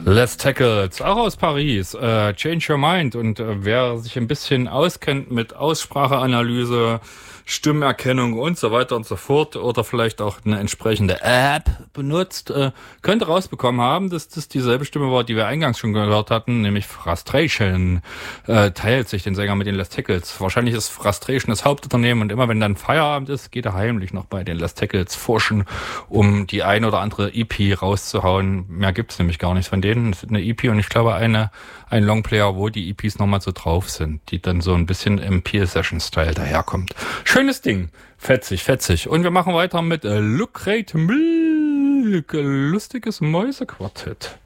Les Tackles, auch aus Paris, Change Your Mind. Und wer sich ein bisschen auskennt mit Ausspracheanalyse, Stimmerkennung und so weiter und so fort oder vielleicht auch eine entsprechende App benutzt, könnte rausbekommen haben, dass das dieselbe Stimme war, die wir eingangs schon gehört hatten, nämlich Frustration. Teilt sich den Sänger mit den Les Tackles. Wahrscheinlich ist Frustration das Hauptunternehmen und immer wenn dann Feierabend ist, geht er heimlich noch bei den Les Tackles forschen, um die ein oder andere EP rauszuhauen. Mehr gibt's nämlich gar nicht von denen. Es ist eine EP und ich glaube ein Longplayer, wo die EPs nochmal so drauf sind, die dann so ein bisschen im Peel-Session-Style daherkommt. Schönes Ding. Fetzig, fetzig. Und wir machen weiter mit Lucrate Milk. Lustiges Mäusequartett.